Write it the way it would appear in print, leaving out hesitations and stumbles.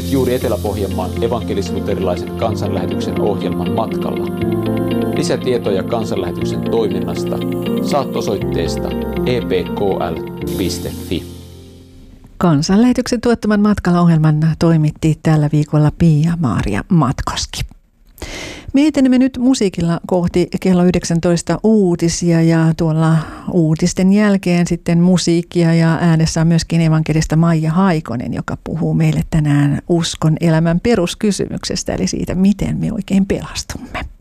Olit juuri Etelä-Pohjanmaan evankelis-luterilaisen kansanlähetyksen ohjelman matkalla. Lisätietoja kansanlähetyksen toiminnasta saat osoitteesta epkl.fi. Kansanlähetyksen tuottaman matkalla-ohjelman toimitti tällä viikolla Pia-Maaria Matkoski. Me etenemme nyt musiikilla kohti kello 19 uutisia ja tuolla uutisten jälkeen sitten musiikkia ja äänessä on myöskin evankelista Maija Haikonen, joka puhuu meille tänään uskon elämän peruskysymyksestä eli siitä, miten me oikein pelastumme.